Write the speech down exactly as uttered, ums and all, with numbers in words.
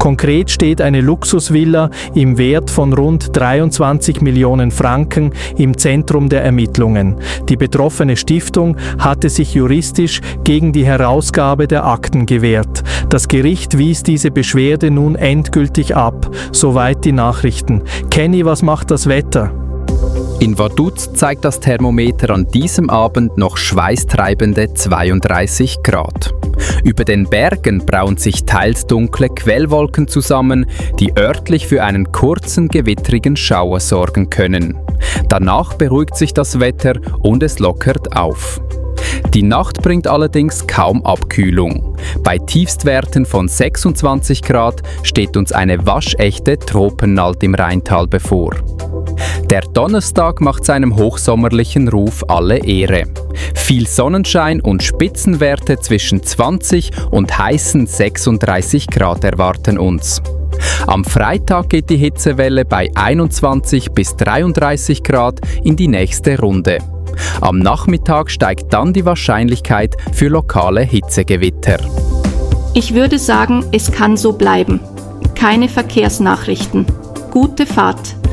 Konkret steht eine Luxusvilla im Wert von rund dreiundzwanzig Millionen Franken im Zentrum der Ermittlungen. Die betroffene Stiftung hatte sich juristisch gegen die Herausgabe der Akten gewehrt. Das Gericht wies diese Beschwerde nun endgültig ab. Soweit die Nachrichten. Kenny, was macht das Wetter? In Vaduz zeigt das Thermometer an diesem Abend noch schweißtreibende zweiunddreißig Grad. Über den Bergen brauen sich teils dunkle Quellwolken zusammen, die örtlich für einen kurzen gewittrigen Schauer sorgen können. Danach beruhigt sich das Wetter und es lockert auf. Die Nacht bringt allerdings kaum Abkühlung. Bei Tiefstwerten von sechsundzwanzig Grad steht uns eine waschechte Tropennacht im Rheintal bevor. Der Donnerstag macht seinem hochsommerlichen Ruf alle Ehre. Viel Sonnenschein und Spitzenwerte zwischen zwanzig und heißen sechsunddreißig Grad erwarten uns. Am Freitag geht die Hitzewelle bei einundzwanzig bis dreiunddreißig Grad in die nächste Runde. Am Nachmittag steigt dann die Wahrscheinlichkeit für lokale Hitzegewitter. Ich würde sagen, es kann so bleiben. Keine Verkehrsnachrichten. Gute Fahrt.